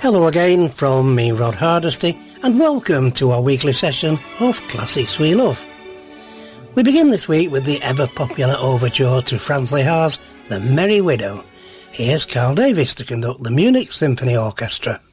Hello again from me, Rod Hardesty, and welcome to our weekly session of Classics We Love. We begin this week with the ever-popular overture to Franz Lehar's The Merry Widow. Here's Carl Davis to conduct the Munich Symphony Orchestra.